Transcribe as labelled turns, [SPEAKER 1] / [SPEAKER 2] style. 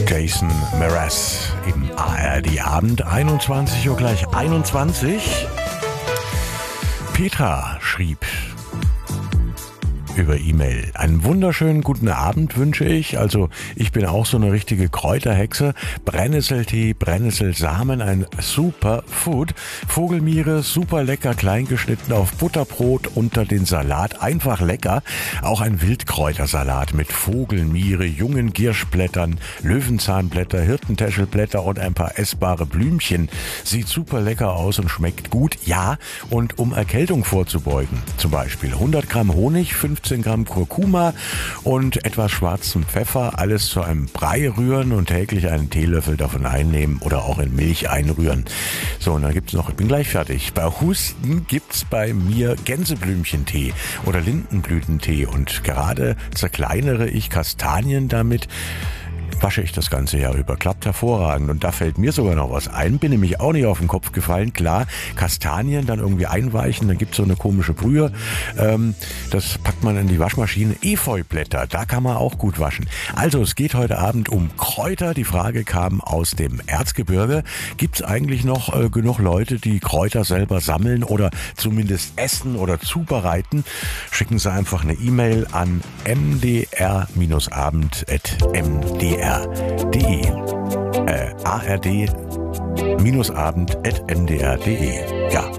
[SPEAKER 1] Jason Mraz im ARD-Abend, 21 Uhr gleich 21. Petra schrieb über E-Mail: Einen wunderschönen guten Abend wünsche ich. Also ich bin auch so eine richtige Kräuterhexe. Brennnesseltee, Brennnesselsamen, ein super Food. Vogelmiere, super lecker, klein geschnitten auf Butterbrot unter den Salat. Einfach lecker. Auch ein Wildkräutersalat mit Vogelmiere, jungen Gierschblättern, Löwenzahnblätter, Hirtentäschelblätter und ein paar essbare Blümchen. Sieht super lecker aus und schmeckt gut. Ja, und um Erkältung vorzubeugen, zum Beispiel 100 Gramm Honig, 15 Gramm Kurkuma und etwas schwarzem Pfeffer, alles zu einem Brei rühren und täglich einen Teelöffel davon einnehmen oder auch in Milch einrühren. So, und dann gibt's noch, ich bin gleich fertig. Bei Husten gibt's bei mir Gänseblümchentee oder Lindenblütentee und gerade zerkleinere ich Kastanien damit. Wasche ich das ganze Jahr über. Klappt hervorragend. Und da fällt mir sogar noch was ein. Bin nämlich auch nicht auf den Kopf gefallen. Klar, Kastanien dann irgendwie einweichen, dann gibt's so eine komische Brühe. Das packt man in die Waschmaschine. Efeublätter, da kann man auch gut waschen. Also, es geht heute Abend um Kräuter. Die Frage kam aus dem Erzgebirge. Gibt's eigentlich noch genug Leute, die Kräuter selber sammeln oder zumindest essen oder zubereiten? Schicken Sie einfach eine E-Mail an mdr-abend@mdr.de. ARD-abend@mdr.de. Ja,